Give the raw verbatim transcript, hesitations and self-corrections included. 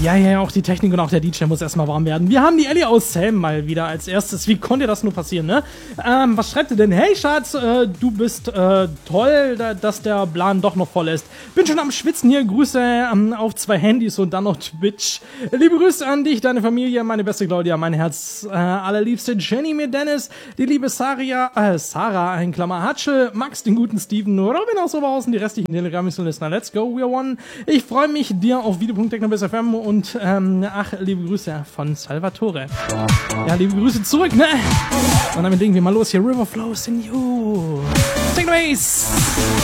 Ja, ja, auch die Technik und auch der D J muss erstmal warm werden. Wir haben die Ellie aus Selm mal wieder als erstes. Wie konnte das nur passieren, ne? Ähm, was schreibt ihr denn? Hey, Schatz, äh, du bist äh, toll, da, dass der Plan doch noch voll ist. Bin schon am Schwitzen hier. Grüße ähm, auf zwei Handys und dann noch Twitch. Liebe Grüße an dich, deine Familie, meine beste Claudia, mein Herz, äh, allerliebste Jenny mit Dennis, die liebe Saria, äh, Sarah, in Klammer Hatschel, Max, den guten Steven, Robin aus Oberhausen, die restlichen Telegram-Listener. Let's go, we're one. Ich freue mich, dir auf video punkt techno bis f m und ähm, ach, liebe Grüße von Salvatore. Ja, liebe Grüße zurück, ne? Und damit legen wir mal los hier. River flows in you. Take the base.